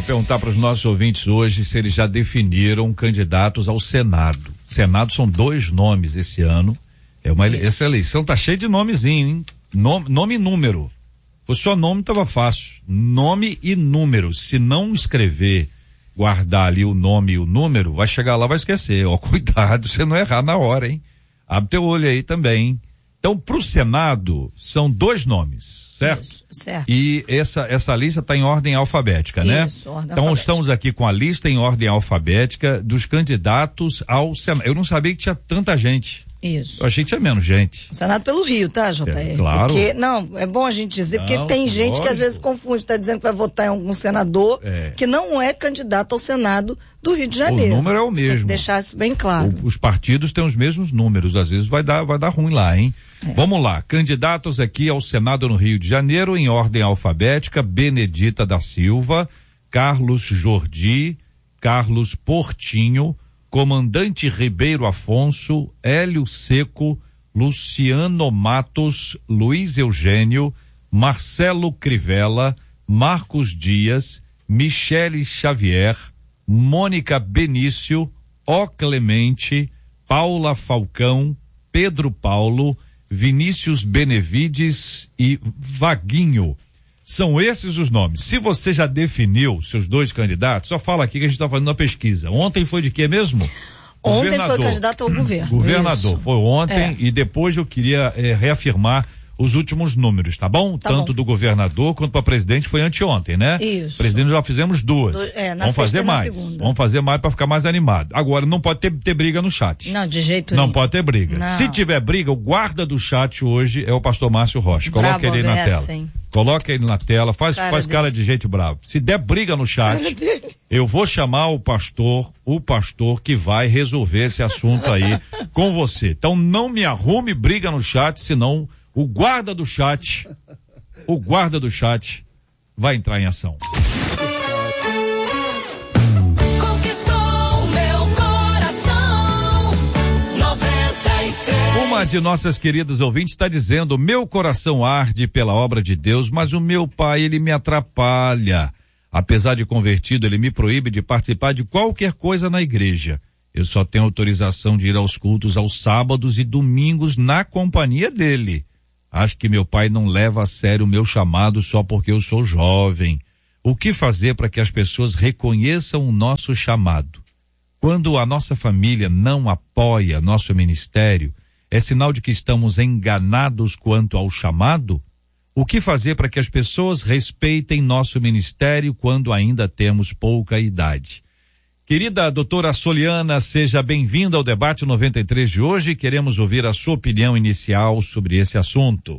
perguntar para os nossos ouvintes hoje se eles já definiram candidatos ao Senado. Senado são 2 nomes esse ano. Essa eleição tá cheia de nomezinho, hein? Nome e número. Se fosse só nome, tava fácil. Nome e número. Se não escrever, guardar ali o nome e o número, vai chegar lá, vai esquecer. Ó, cuidado, você não errar na hora, hein? Abre teu olho aí também, hein? Então, pro Senado, são 2 nomes, certo? Isso, certo. E essa lista está em ordem alfabética, né? Isso, ordem então, alfabética. Estamos aqui com a lista em ordem alfabética dos candidatos ao Senado. Eu não sabia que tinha tanta gente. Isso. Eu achei que tinha menos gente. O Senado pelo Rio, tá, JR? Claro. Porque, não, é bom a gente dizer, porque tem gente lógico. que às vezes confunde, tá dizendo que vai votar em algum senador que não é candidato ao Senado do Rio de Janeiro. O número é o mesmo. Tem que deixar isso bem claro. Os partidos têm os mesmos números, às vezes vai dar ruim lá, hein? Vamos lá, candidatos aqui ao Senado no Rio de Janeiro, em ordem alfabética: Benedita da Silva, Carlos Jordi, Carlos Portinho, Comandante Ribeiro Afonso, Hélio Seco, Luciano Matos, Luiz Eugênio, Marcelo Crivella, Marcos Dias, Michele Xavier, Mônica Benício, O Clemente, Paula Falcão, Pedro Paulo, Vinícius Benevides e Vaguinho. São esses os nomes. Se você já definiu seus 2 candidatos, só fala aqui que a gente está fazendo uma pesquisa. Ontem foi de quê mesmo? Ontem foi candidato ao governo. Governador, Isso. foi ontem e depois eu queria reafirmar os últimos números, tá bom? Tanto do governador quanto para presidente foi anteontem, né? Isso. Presidente já fizemos 2. Vamos fazer mais. Vamos fazer mais para ficar mais animado. Agora, não pode ter briga no chat. Não, de jeito nenhum. Não pode ter briga. Não. Se tiver briga, o guarda do chat hoje é o pastor Márcio Rocha. Coloca ele aí na tela. Hein? Coloca ele na tela, faz cara de gente bravo. Se der briga no chat, eu vou chamar o pastor que vai resolver esse assunto aí com você. Então não me arrume briga no chat, senão o guarda do chat vai entrar em ação. Conquistou meu coração, 93. Uma de nossas queridas ouvintes está dizendo: meu coração arde pela obra de Deus, mas o meu pai, ele me atrapalha. Apesar de convertido, ele me proíbe de participar de qualquer coisa na igreja. Eu só tenho autorização de ir aos cultos aos sábados e domingos na companhia dele. Acho que meu pai não leva a sério o meu chamado só porque eu sou jovem. O que fazer para que as pessoas reconheçam o nosso chamado? Quando a nossa família não apoia nosso ministério, é sinal de que estamos enganados quanto ao chamado? O que fazer para que as pessoas respeitem nosso ministério quando ainda temos pouca idade? Querida doutora Soliana, seja bem-vinda ao debate 93 de hoje. Queremos ouvir a sua opinião inicial sobre esse assunto.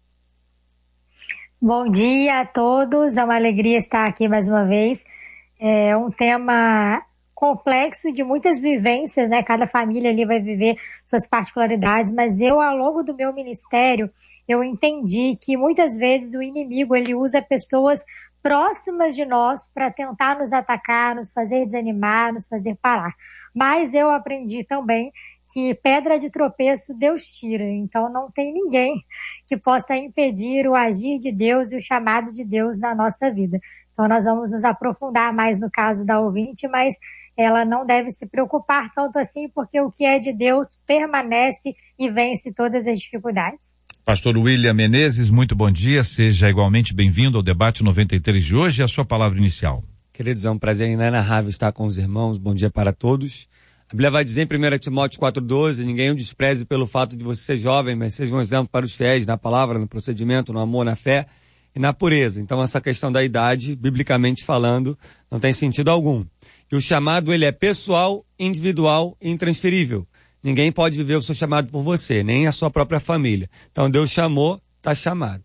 Bom dia a todos, é uma alegria estar aqui mais uma vez. É um tema complexo de muitas vivências, né? Cada família ali vai viver suas particularidades, mas eu, ao longo do meu ministério, eu entendi que muitas vezes o inimigo, ele usa pessoas próximas de nós para tentar nos atacar, nos fazer desanimar, nos fazer parar. Mas eu aprendi também que pedra de tropeço Deus tira, então não tem ninguém que possa impedir o agir de Deus e o chamado de Deus na nossa vida. Então nós vamos nos aprofundar mais no caso da ouvinte, mas ela não deve se preocupar tanto assim, porque o que é de Deus permanece e vence todas as dificuldades. Pastor William Menezes, muito bom dia, seja igualmente bem-vindo ao debate 93 de hoje. A sua palavra inicial. Queridos, é um prazer inenarrável estar com os irmãos, bom dia para todos. A Bíblia vai dizer em 1 Timóteo 4,12, ninguém o despreze pelo fato de você ser jovem, mas seja um exemplo para os fiéis na palavra, no procedimento, no amor, na fé e na pureza. Então essa questão da idade, biblicamente falando, não tem sentido algum. E o chamado, ele é pessoal, individual e intransferível. Ninguém pode viver o seu chamado por você, nem a sua própria família. Então Deus chamou, está chamado.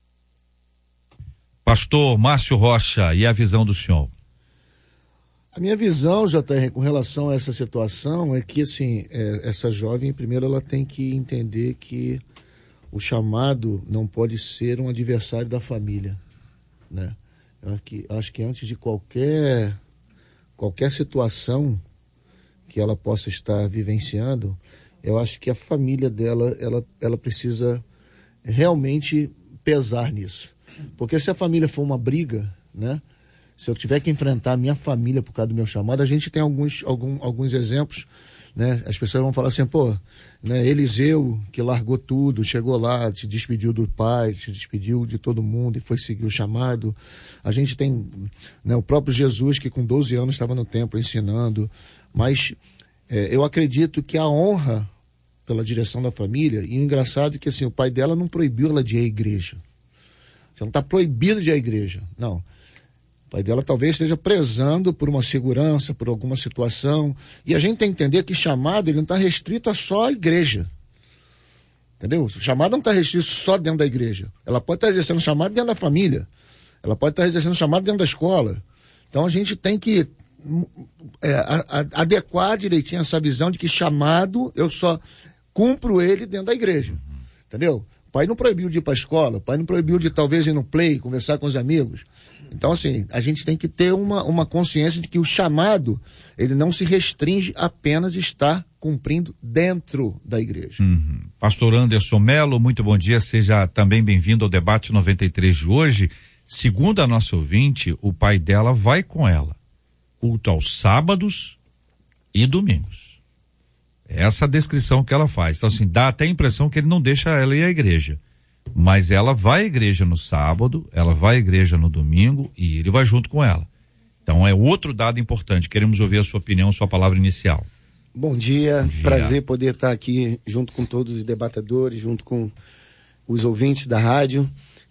Pastor Márcio Rocha, e a visão do senhor? A minha visão, JR, com relação a essa situação é que, assim, essa jovem, primeiro ela tem que entender que o chamado não pode ser um adversário da família, né? Acho que antes de qualquer situação que ela possa estar vivenciando, eu acho que a família dela, ela precisa realmente pesar nisso. Porque se a família for uma briga, né? se eu tiver que enfrentar a minha família por causa do meu chamado, a gente tem alguns exemplos, né? As pessoas vão falar assim, pô, né, Eliseu, que largou tudo, chegou lá, se despediu do pai, se despediu de todo mundo e foi seguir o chamado. A gente tem, né, o próprio Jesus, que com 12 anos estava no templo ensinando. Mas eu acredito que a honra pela direção da família, e o engraçado é que assim, o pai dela não proibiu ela de ir à igreja. Você não está proibido de ir à igreja, não. O pai dela talvez esteja prezando por uma segurança, por alguma situação. E a gente tem que entender que chamado ele não está restrito a só a igreja. Entendeu? O chamado não está restrito só dentro da igreja. Ela pode estar exercendo chamado dentro da família. Ela pode estar exercendo chamado dentro da escola. Então a gente tem que adequar direitinho essa visão de que chamado eu só cumpro ele dentro da igreja. Entendeu? O pai não proibiu de ir para a escola, o pai não proibiu de talvez ir no play, conversar com os amigos. Então, assim, a gente tem que ter uma consciência de que o chamado, ele não se restringe apenas a estar cumprindo dentro da igreja. Pastor Anderson Melo, muito bom dia, seja também bem-vindo ao debate 93 de hoje. Segundo a nossa ouvinte, o pai dela vai com ela, culto aos sábados e domingos. Essa a descrição que ela faz. Então, assim, dá até a impressão que ele não deixa ela ir à igreja. Mas ela vai à igreja no sábado, ela vai à igreja no domingo e ele vai junto com ela. Então é outro dado importante. Queremos ouvir a sua opinião, sua palavra inicial. Bom dia. Prazer poder estar aqui junto com todos os debatedores, junto com os ouvintes da rádio.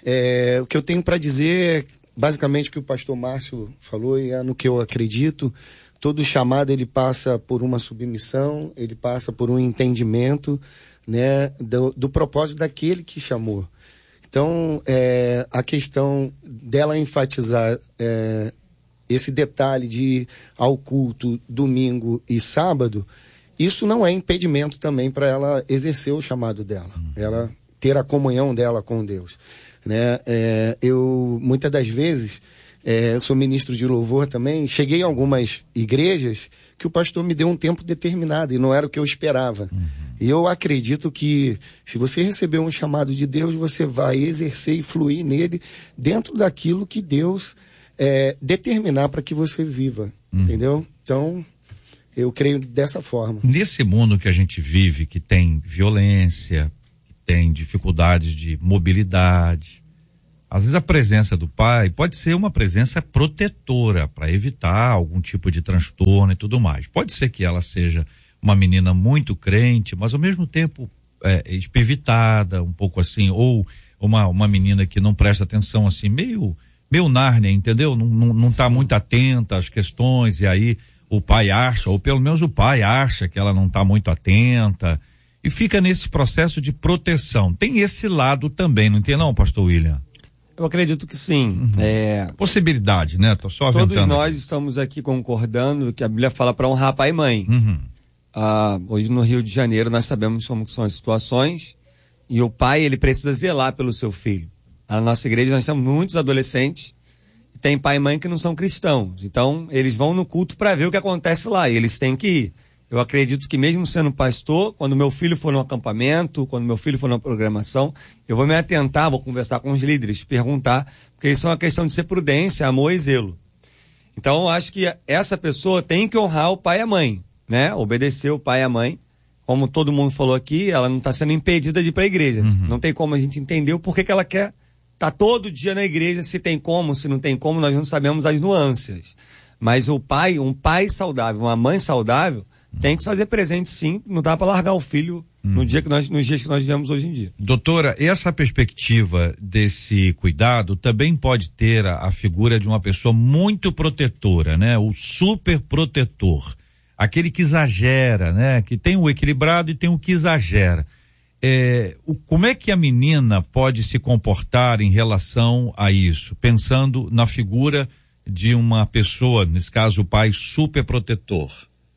O que eu tenho para dizer é basicamente o que o pastor Márcio falou e é no que eu acredito. Todo chamado ele passa por uma submissão, ele passa por um entendimento, né, do propósito daquele que chamou. Então, a questão dela enfatizar esse detalhe de ir ao culto domingo e sábado, isso não é impedimento também para ela exercer o chamado dela, ela ter a comunhão dela com Deus. Né? Eu, muitas das vezes, eu sou ministro de louvor também, cheguei em algumas igrejas que o pastor me deu um tempo determinado e não era o que eu esperava. E eu acredito que se você receber um chamado de Deus, você vai exercer e fluir nele dentro daquilo que Deus determinar para que você viva, entendeu? Então, eu creio dessa forma. Nesse mundo que a gente vive, que tem violência, que tem dificuldades de mobilidade, às vezes a presença do pai pode ser uma presença protetora para evitar algum tipo de transtorno e tudo mais. Pode ser que ela seja uma menina muito crente, mas ao mesmo tempo espivitada, um pouco assim, ou uma menina que não presta atenção, assim, meio Nárnia, entendeu? Não tá muito atenta às questões, e aí o pai acha, ou pelo menos o pai acha que ela não tá muito atenta, e fica nesse processo de proteção. Tem esse lado também, não tem não, pastor William? Eu acredito que sim. Possibilidade, né? Tô só aventando. Todos nós estamos aqui concordando que a Bíblia fala para honrar pai e mãe. Hoje no Rio de Janeiro nós sabemos como são as situações e o pai ele precisa zelar pelo seu filho. Na nossa igreja nós temos muitos adolescentes e tem pai e mãe que não são cristãos. Então eles vão no culto para ver o que acontece lá e eles têm que ir. Eu acredito que mesmo sendo pastor, quando meu filho for no acampamento, quando meu filho for na programação, eu vou me atentar, vou conversar com os líderes, perguntar, porque isso é uma questão de ser prudência, amor e zelo. Então eu acho que essa pessoa tem que honrar o pai e a mãe, né? Obedecer o pai e a mãe. Como todo mundo falou aqui, ela não está sendo impedida de ir para a igreja. Não tem como a gente entender o porquê que ela quer estar todo dia na igreja, se tem como, se não tem como, nós não sabemos as nuances. Mas um pai saudável, uma mãe saudável, tem que fazer presente sim, não dá para largar o filho nos dias que nós vivemos hoje em dia. Doutora, essa perspectiva desse cuidado também pode ter a figura de uma pessoa muito protetora, né? O super protetor, aquele que exagera, né? Que tem o equilibrado e tem o que exagera. Como é que a menina pode se comportar em relação a isso, pensando na figura de uma pessoa, nesse caso o pai super protetor?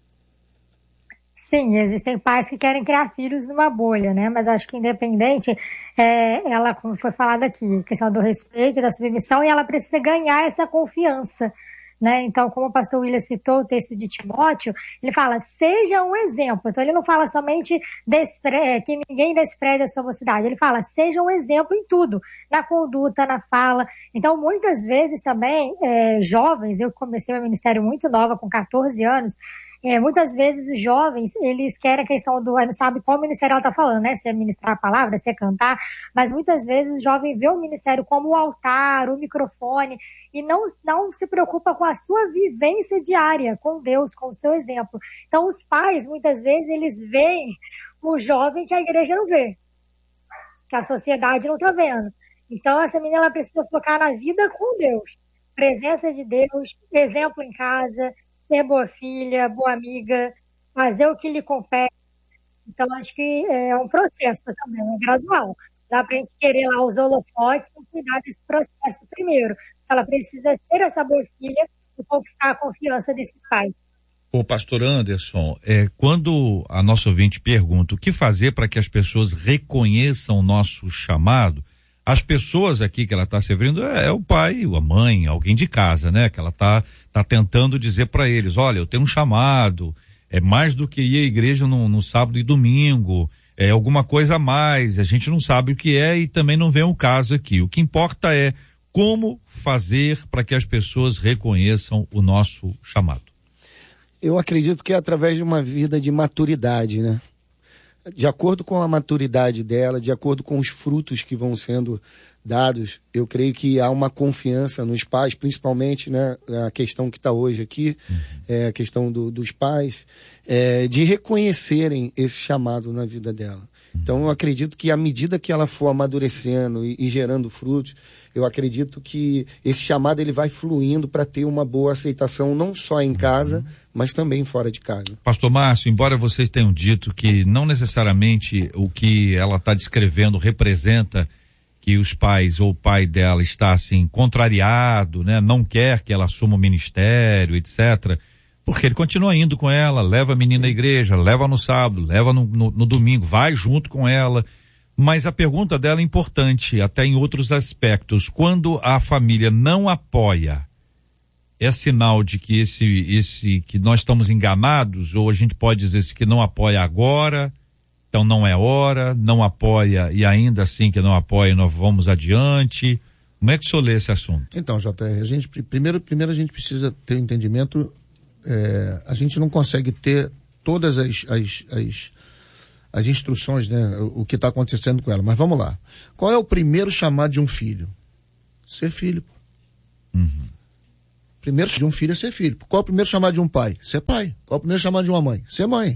Sim, existem pais que querem criar filhos numa bolha, né? Mas acho que independente, ela, como foi falado aqui, a questão do respeito, da submissão, e ela precisa ganhar essa confiança, né? Então, como o pastor William citou o texto de Timóteo, ele fala, seja um exemplo. Então, ele não fala somente que ninguém despreze a sua mocidade. Ele fala, seja um exemplo em tudo, na conduta, na fala. Então, muitas vezes também, jovens, eu comecei meu ministério muito nova, com 14 anos, muitas vezes os jovens, eles querem a questão não sabe qual ministério ela está falando, né? Se é ministrar a palavra, se é cantar, mas muitas vezes o jovem vê o ministério como o altar, o microfone, e não se preocupa com a sua vivência diária com Deus, com o seu exemplo. Então os pais, muitas vezes, eles veem o jovem que a igreja não vê, que a sociedade não está vendo. Então essa menina, ela precisa focar na vida com Deus, presença de Deus, exemplo em casa, ser boa filha, boa amiga, fazer o que lhe compete. Então, acho que é um processo também, é gradual. Dá para a gente querer lá os holofotes e cuidar desse processo primeiro. Ela precisa ser essa boa filha e conquistar a confiança desses pais. Ô, pastor Anderson, quando a nossa ouvinte pergunta o que fazer para que as pessoas reconheçam o nosso chamado, as pessoas aqui que ela está servindo é o pai, a mãe, alguém de casa, né? Que ela tá tentando dizer para eles, olha, eu tenho um chamado, é mais do que ir à igreja no sábado e domingo, é alguma coisa a mais, a gente não sabe o que é e também não vem o caso aqui. O que importa é como fazer para que as pessoas reconheçam o nosso chamado. Eu acredito que é através de uma vida de maturidade, né? De acordo com a maturidade dela, de acordo com os frutos que vão sendo dados, eu creio que há uma confiança nos pais, principalmente, né, a questão que está hoje aqui, a questão dos pais, de reconhecerem esse chamado na vida dela. Então eu acredito que à medida que ela for amadurecendo e gerando frutos, eu acredito que esse chamado ele vai fluindo para ter uma boa aceitação não só em casa, mas também fora de casa. Pastor Márcio, embora vocês tenham dito que não necessariamente o que ela está descrevendo representa que os pais ou o pai dela está assim contrariado, né? Não quer que ela assuma o ministério, etc., porque ele continua indo com ela, leva a menina à igreja, leva no sábado, leva no domingo, vai junto com ela. Mas a pergunta dela é importante, até em outros aspectos. Quando a família não apoia, é sinal de que que nós estamos enganados, ou a gente pode dizer que não apoia agora, então não é hora, não apoia e ainda assim que não apoia, nós vamos adiante. Como é que o senhor lê esse assunto? Então, JR, primeiro a gente precisa ter um entendimento. A gente não consegue ter todas as instruções, né, o que está acontecendo com ela, mas vamos lá. Qual é o primeiro chamado de um filho? Ser filho. Primeiro de um filho é ser filho. Qual é o primeiro chamado de um pai? Ser pai. Qual é o primeiro chamado de uma mãe? Ser mãe.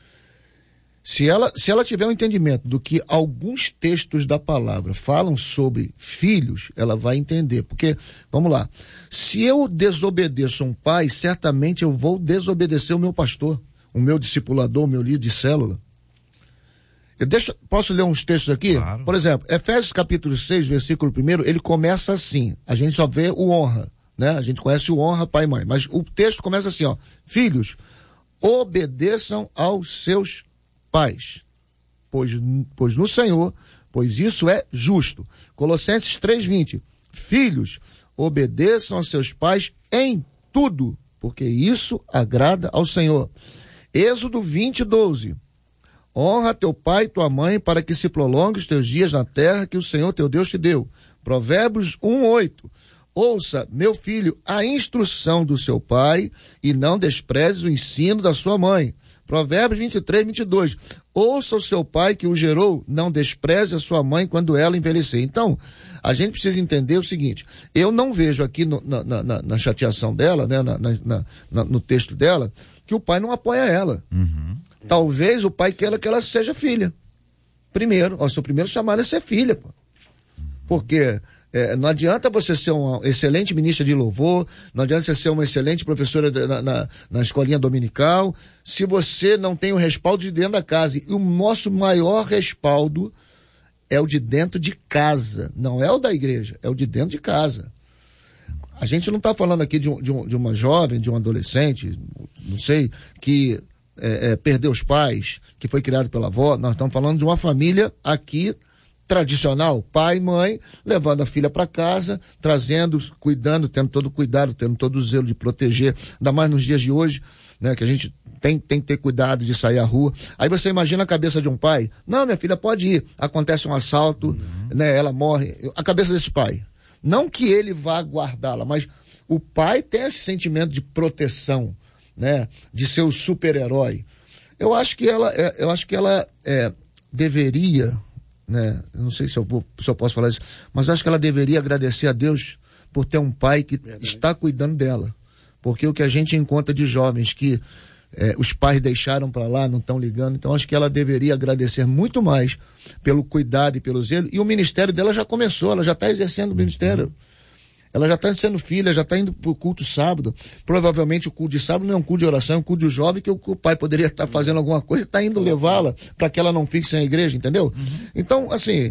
Se ela tiver um entendimento do que alguns textos da palavra falam sobre filhos, ela vai entender. Porque, vamos lá, se eu desobedeço um pai, certamente eu vou desobedecer o meu pastor, o meu discipulador, o meu líder de célula. Posso ler uns textos aqui? Claro. Por exemplo, Efésios capítulo 6, versículo 1, ele começa assim, a gente só vê o honra, né? A gente conhece o honra, pai e mãe, mas o texto começa assim, ó, filhos, obedeçam aos seus pais, pois no Senhor, pois isso é justo. Colossenses 3:20, filhos, obedeçam aos seus pais em tudo, porque isso agrada ao Senhor. Êxodo 20:12, honra teu pai e tua mãe para que se prolongue os teus dias na terra que o Senhor teu Deus te deu. Provérbios 1:8, ouça, meu filho, a instrução do seu pai e não desprezes o ensino da sua mãe. Provérbios 23:22, ouça o seu pai que o gerou, não despreze a sua mãe quando ela envelhecer. Então, a gente precisa entender o seguinte, eu não vejo aqui na chateação dela, né, no texto dela, que o pai não apoia ela. Talvez o pai queira que ela seja filha. Primeiro, seu primeiro chamado é ser filha, pô. Porque não adianta você ser uma excelente ministra de louvor, não adianta você ser uma excelente professora na escolinha dominical, se você não tem o respaldo de dentro da casa. E o nosso maior respaldo é o de dentro de casa, não é o da igreja, é o de dentro de casa. A gente não está falando aqui de uma jovem, de um adolescente, não sei, que perdeu os pais, que foi criado pela avó. Nós estamos falando de uma família aqui tradicional, pai e mãe, levando a filha para casa, trazendo, cuidando, tendo todo o cuidado, tendo todo o zelo de proteger, ainda mais nos dias de hoje, né, que a gente tem que ter cuidado de sair à rua. Aí você imagina a cabeça de um pai, não, minha filha pode ir, acontece um assalto, né, ela morre, a cabeça desse pai. Não que ele vá guardá-la, mas o pai tem esse sentimento de proteção, né, de ser o super-herói. Eu acho que ela deveria, né, eu não sei se eu posso falar isso, mas eu acho que ela deveria agradecer a Deus por ter um pai que está cuidando dela. Porque o que a gente encontra de jovens que os pais deixaram para lá, não estão ligando, então acho que ela deveria agradecer muito mais pelo cuidado e pelo zelo, e o ministério dela já começou, ela já está exercendo o ministério. Ela já está sendo filha, já está indo para o culto sábado. Provavelmente o culto de sábado não é um culto de oração, é um culto de jovem que o pai poderia estar fazendo alguma coisa, está indo levá-la para que ela não fique sem a igreja, entendeu? Então, assim,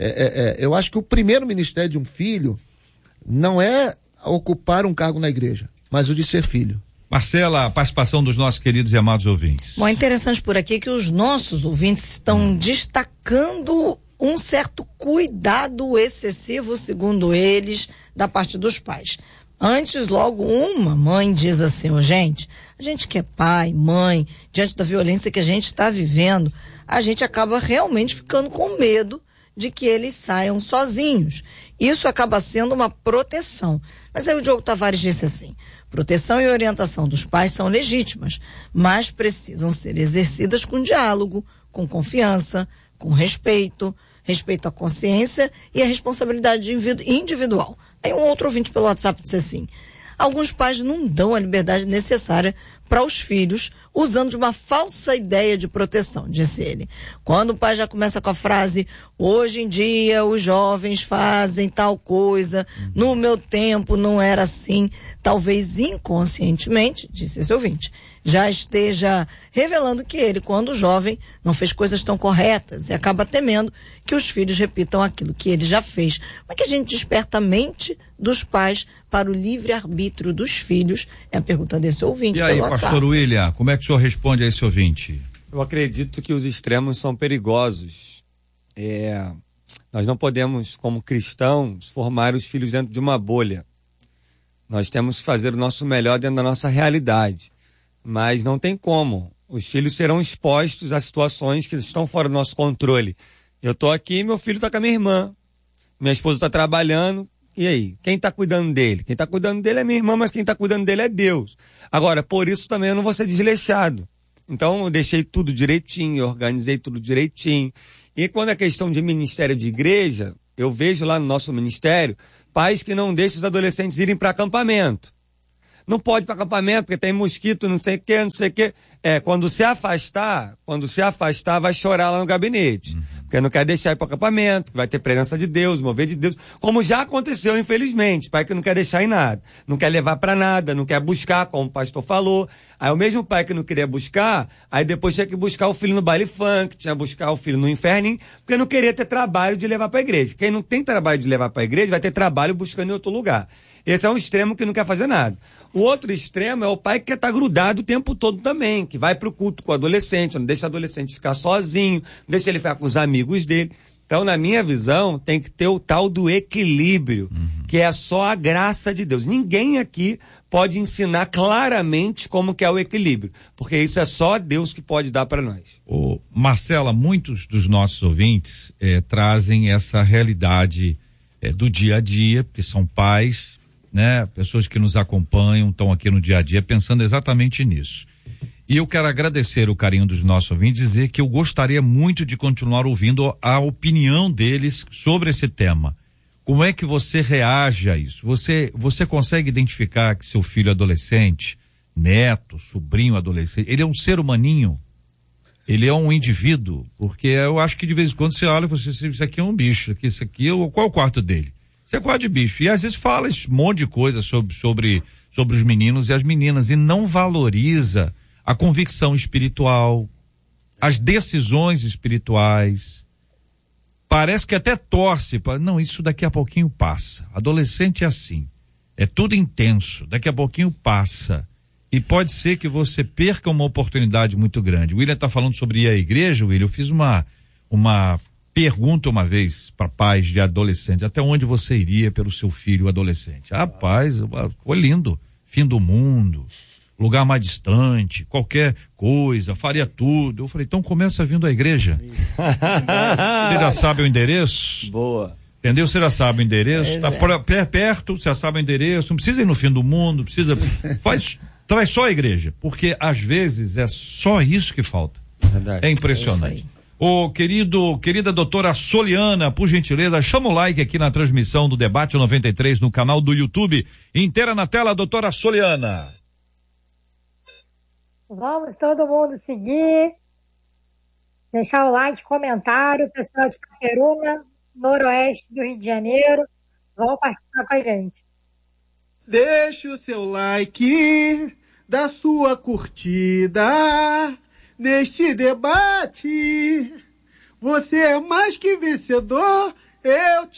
eu acho que o primeiro ministério de um filho não é ocupar um cargo na igreja, mas o de ser filho. Marcela, a participação dos nossos queridos e amados ouvintes. Bom, é interessante por aqui que os nossos ouvintes estão destacando um certo cuidado excessivo, segundo eles, da parte dos pais. Antes, logo, uma mãe diz assim, gente, a gente que é pai, mãe, diante da violência que a gente está vivendo, a gente acaba realmente ficando com medo de que eles saiam sozinhos. Isso acaba sendo uma proteção. Mas aí o Diogo Tavares disse assim, proteção e orientação dos pais são legítimas, mas precisam ser exercidas com diálogo, com confiança, com respeito à consciência e à responsabilidade individual. Aí um outro ouvinte pelo WhatsApp disse assim, alguns pais não dão a liberdade necessária para os filhos, usando de uma falsa ideia de proteção, disse ele. Quando o pai já começa com a frase, hoje em dia os jovens fazem tal coisa, no meu tempo não era assim, talvez inconscientemente, disse esse ouvinte, já esteja revelando que ele, quando jovem, não fez coisas tão corretas e acaba temendo que os filhos repitam aquilo que ele já fez. Como é que a gente desperta a mente dos pais para o livre-arbítrio dos filhos? É a pergunta desse ouvinte. E aí, pastor William, como é que o senhor responde a esse ouvinte? Eu acredito que os extremos são perigosos. Nós não podemos, como cristãos, formar os filhos dentro de uma bolha. Nós temos que fazer o nosso melhor dentro da nossa realidade. Mas não tem como. Os filhos serão expostos a situações que estão fora do nosso controle. Eu estou aqui e meu filho está com a minha irmã. Minha esposa está trabalhando. E aí? Quem está cuidando dele? Quem está cuidando dele é minha irmã, mas quem está cuidando dele é Deus. Agora, por isso também eu não vou ser desleixado. Então eu deixei tudo direitinho, organizei tudo direitinho. E quando é questão de ministério de igreja, eu vejo lá no nosso ministério pais que não deixam os adolescentes irem para acampamento. Não pode ir para acampamento porque tem mosquito, não sei o que, não sei o que. Quando se afastar, vai chorar lá no gabinete. Porque não quer deixar ir para acampamento, que vai ter presença de Deus, mover de Deus. Como já aconteceu, infelizmente. Pai que não quer deixar em nada. Não quer levar para nada, não quer buscar, como o pastor falou. Aí o mesmo pai que não queria buscar, aí depois tinha que buscar o filho no baile funk, tinha que buscar o filho no inferninho, porque não queria ter trabalho de levar para a igreja. Quem não tem trabalho de levar para a igreja vai ter trabalho buscando em outro lugar. Esse é um extremo que não quer fazer nada. O outro extremo é o pai que quer estar grudado o tempo todo também, que vai pro culto com o adolescente, não deixa o adolescente ficar sozinho, não deixa ele ficar com os amigos dele. Então, na minha visão, tem que ter o tal do equilíbrio, que é só a graça de Deus. Ninguém aqui pode ensinar claramente como que é o equilíbrio, porque isso é só Deus que pode dar para nós. Marcela, muitos dos nossos ouvintes trazem essa realidade do dia a dia, porque são pais, né? Pessoas que nos acompanham, estão aqui no dia a dia pensando exatamente nisso. E eu quero agradecer o carinho dos nossos ouvintes e dizer que eu gostaria muito de continuar ouvindo a opinião deles sobre esse tema. Como é que você reage a isso? Você consegue identificar que seu filho adolescente, neto, sobrinho adolescente, ele é um ser humaninho? Ele é um indivíduo? Porque eu acho que de vez em quando você olha e você diz, isso aqui é um bicho, isso aqui, qual é o quarto dele? Isso é quarto de bicho. E às vezes fala esse monte de coisa sobre os meninos e as meninas e não valoriza a convicção espiritual, as decisões espirituais. Parece que até torce para, não, isso daqui a pouquinho passa. Adolescente é assim, é tudo intenso, daqui a pouquinho passa. E pode ser que você perca uma oportunidade muito grande. O William está falando sobre ir à igreja, William, eu fiz uma Pergunta uma vez para pais de adolescentes, até onde você iria pelo seu filho adolescente? Rapaz, foi lindo. Fim do mundo, lugar mais distante, qualquer coisa, faria tudo. Eu falei, então começa vindo à igreja. Você já sabe o endereço? Boa. Entendeu? Você já sabe o endereço, tá perto, você já sabe o endereço, não precisa ir no fim do mundo, traz só a igreja, porque às vezes é só isso que falta. Verdade. É impressionante. Querida doutora Soliana, por gentileza, chama o like aqui na transmissão do Debate 93 no canal do YouTube. Inteira na tela, doutora Soliana. Vamos todo mundo seguir, deixar o like, comentário, pessoal de Itaperuna, noroeste do Rio de Janeiro, vão participar com a gente. Deixe o seu like, da sua curtida neste debate. Você é mais que vencedor, eu te